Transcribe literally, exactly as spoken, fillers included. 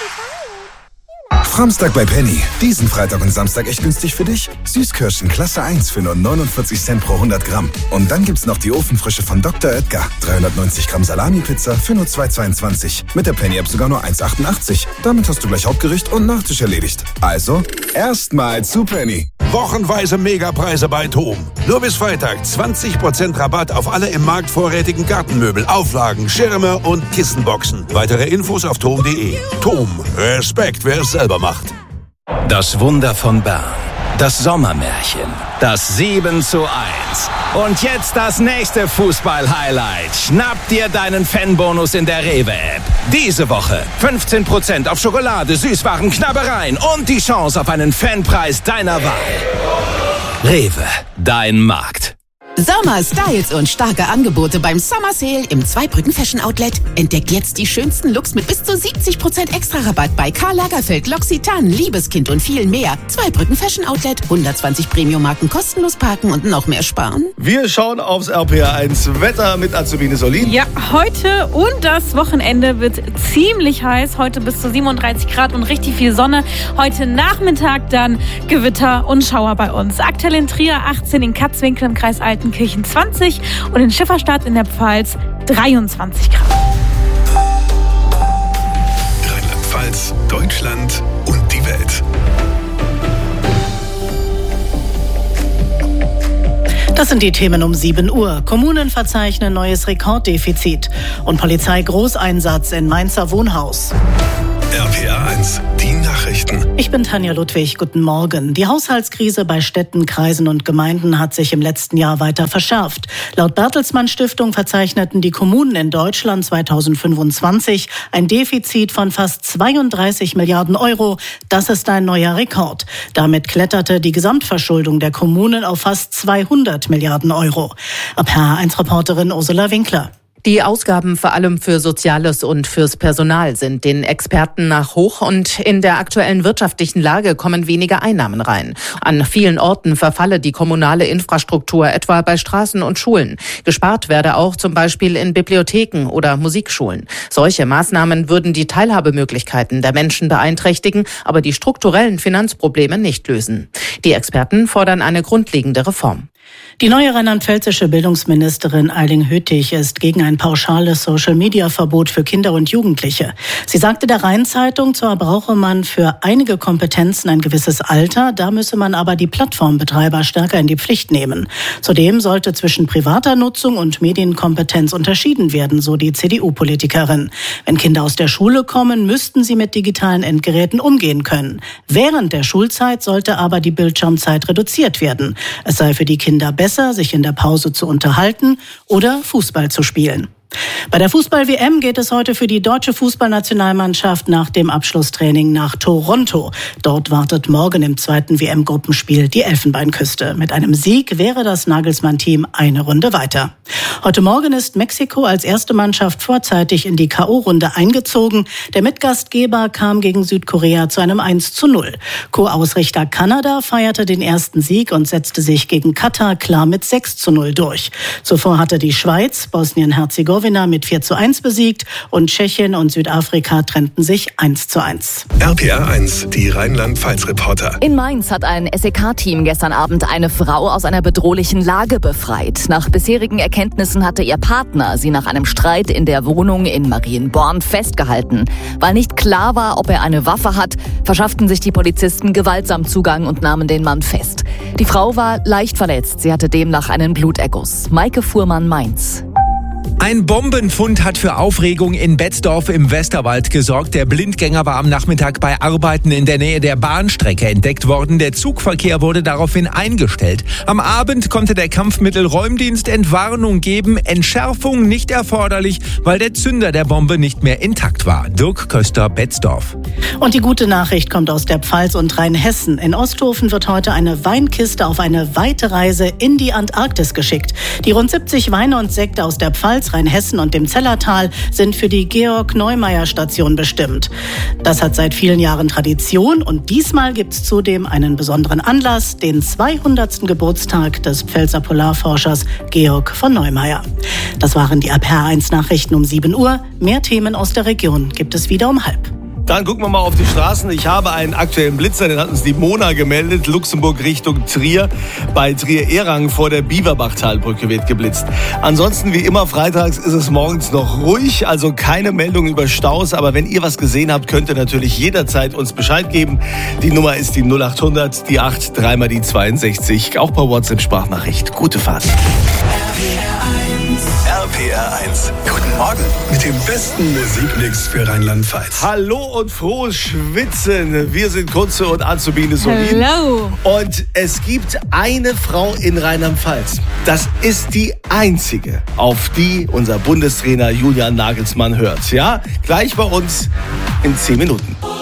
Framstag bei Penny. Diesen Freitag und Samstag echt günstig für dich. Süßkirschen Klasse eins für nur neunundvierzig Cent pro hundert Gramm. Und dann gibt's noch die Ofenfrische von Doktor Oetker. dreihundertneunzig Gramm Salami-Pizza für nur zwei Euro zweiundzwanzig. Mit der Penny-App sogar nur eins Euro achtundachtzig. Damit hast du gleich Hauptgericht und Nachtisch erledigt. Also, erstmal zu Penny. Wochenweise Megapreise bei TOM. Nur bis Freitag zwanzig Prozent Rabatt auf alle im Markt vorrätigen Gartenmöbel, Auflagen, Schirme und Kissenboxen. Weitere Infos auf tom punkt de. TOM. Respekt, wer es selber macht. Das Wunder von Bern. Das Sommermärchen. Das sieben zu eins. Und jetzt das nächste Fußball-Highlight. Schnapp dir deinen Fanbonus in der Rewe-App. Diese Woche fünfzehn Prozent auf Schokolade, Süßwaren, Knabbereien und die Chance auf einen Fanpreis deiner Wahl. Rewe, dein Markt. Sommer, Styles und starke Angebote beim Summer Sale im Zweibrücken Fashion Outlet. Entdeckt jetzt die schönsten Looks mit bis zu siebzig Prozent Extra-Rabatt bei Karl Lagerfeld, L'Occitane, Liebeskind und viel mehr. Zweibrücken Fashion Outlet, hundertzwanzig Premium-Marken kostenlos parken und noch mehr sparen. Wir schauen aufs R P R eins Wetter mit Azubine Solin. Ja, heute und das Wochenende wird ziemlich heiß. Heute bis zu siebenunddreißig Grad und richtig viel Sonne. Heute Nachmittag dann Gewitter und Schauer bei uns. Aktuell in Trier achtzehn, in Katzwinkel im Kreis Altenkirchen zwanzig und in Schifferstadt in der Pfalz dreiundzwanzig Grad. Rheinland-Pfalz, Deutschland und die Welt. Das sind die Themen um sieben Uhr. Kommunen verzeichnen neues Rekorddefizit und Polizei-Großeinsatz in Mainzer Wohnhaus. R P R eins, die Nachrichten. Ich bin Tanja Ludwig, guten Morgen. Die Haushaltskrise bei Städten, Kreisen und Gemeinden hat sich im letzten Jahr weiter verschärft. Laut Bertelsmann Stiftung verzeichneten die Kommunen in Deutschland zweitausendfünfundzwanzig ein Defizit von fast zweiunddreißig Milliarden Euro. Das ist ein neuer Rekord. Damit kletterte die Gesamtverschuldung der Kommunen auf fast zweihundert Milliarden Euro. R P R eins Reporterin Ursula Winkler. Die Ausgaben vor allem für Soziales und fürs Personal sind den Experten nach hoch und in der aktuellen wirtschaftlichen Lage kommen weniger Einnahmen rein. An vielen Orten verfalle die kommunale Infrastruktur, etwa bei Straßen und Schulen. Gespart werde auch zum Beispiel in Bibliotheken oder Musikschulen. Solche Maßnahmen würden die Teilhabemöglichkeiten der Menschen beeinträchtigen, aber die strukturellen Finanzprobleme nicht lösen. Die Experten fordern eine grundlegende Reform. Die neue rheinland-pfälzische Bildungsministerin Eiling Hüttich ist gegen ein pauschales Social-Media-Verbot für Kinder und Jugendliche. Sie sagte der Rhein-Zeitung, zwar brauche man für einige Kompetenzen ein gewisses Alter, da müsse man aber die Plattformbetreiber stärker in die Pflicht nehmen. Zudem sollte zwischen privater Nutzung und Medienkompetenz unterschieden werden, so die C D U-Politikerin. Wenn Kinder aus der Schule kommen, müssten sie mit digitalen Endgeräten umgehen können. Während der Schulzeit sollte aber die Bildschirmzeit reduziert werden. Es sei für die Kinder besser, sich in der Pause zu unterhalten oder Fußball zu spielen. Bei der Fußball-W M geht es heute für die deutsche Fußballnationalmannschaft nach dem Abschlusstraining nach Toronto. Dort wartet morgen im zweiten W M-Gruppenspiel die Elfenbeinküste. Mit einem Sieg wäre das Nagelsmann-Team eine Runde weiter. Heute Morgen ist Mexiko als erste Mannschaft vorzeitig in die K O-Runde eingezogen. Der Mitgastgeber kam gegen Südkorea zu einem eins zu null. Co-Ausrichter Kanada feierte den ersten Sieg und setzte sich gegen Katar klar mit sechs zu null durch. Zuvor hatte die Schweiz Bosnien-Herzegowina mit vier zu eins besiegt und Tschechien und Südafrika trennten sich eins zu eins. R P R eins, die Rheinland-Pfalz-Reporter. In Mainz hat ein S E K-Team gestern Abend eine Frau aus einer bedrohlichen Lage befreit. Nach bisherigen Erkenntnissen hatte ihr Partner sie nach einem Streit in der Wohnung in Marienborn festgehalten. Weil nicht klar war, ob er eine Waffe hat, verschafften sich die Polizisten gewaltsam Zugang und nahmen den Mann fest. Die Frau war leicht verletzt. Sie hatte demnach einen Bluterguss. Maike Fuhrmann, Mainz. Ein Bombenfund hat für Aufregung in Betzdorf im Westerwald gesorgt. Der Blindgänger war am Nachmittag bei Arbeiten in der Nähe der Bahnstrecke entdeckt worden. Der Zugverkehr wurde daraufhin eingestellt. Am Abend konnte der Kampfmittelräumdienst Entwarnung geben. Entschärfung nicht erforderlich, weil der Zünder der Bombe nicht mehr intakt war. Dirk Köster, Betzdorf. Und die gute Nachricht kommt aus der Pfalz und Rheinhessen. In Osthofen wird heute eine Weinkiste auf eine weite Reise in die Antarktis geschickt. Die rund siebzig Weine und Sekte aus der Pfalz, Rheinhessen und dem Zellertal sind für die Georg-Neumeier-Station bestimmt. Das hat seit vielen Jahren Tradition und diesmal gibt es zudem einen besonderen Anlass, den zweihundertsten Geburtstag des Pfälzer Polarforschers Georg von Neumeier. Das waren die R P R eins Nachrichten um sieben Uhr. Mehr Themen aus der Region gibt es wieder um halb. Dann gucken wir mal auf die Straßen. Ich habe einen aktuellen Blitzer, den hat uns die Mona gemeldet. Luxemburg Richtung Trier. Bei Trier-Erang vor der Bieberbachtalbrücke wird geblitzt. Ansonsten wie immer freitags ist es morgens noch ruhig, also keine Meldung über Staus. Aber wenn ihr was gesehen habt, könnt ihr natürlich jederzeit uns Bescheid geben. Die Nummer ist die null acht hundert, die acht, dreimal die zweiundsechzig. Auch per WhatsApp-Sprachnachricht. Gute Fahrt. R P R eins. Guten Morgen mit dem besten Musikmix für Rheinland-Pfalz. Hallo und frohes Schwitzen. Wir sind Kunze und Azubine Solin. Hallo. Und es gibt eine Frau in Rheinland-Pfalz. Das ist die einzige, auf die unser Bundestrainer Julian Nagelsmann hört. Ja, gleich bei uns in zehn Minuten.